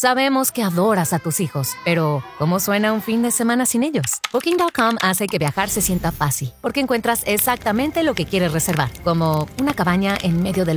Sabemos que adoras a tus hijos, pero ¿cómo suena un fin de semana sin ellos? Booking.com hace que viajar se sienta fácil, porque encuentras exactamente lo que quieres reservar, como una cabaña en medio del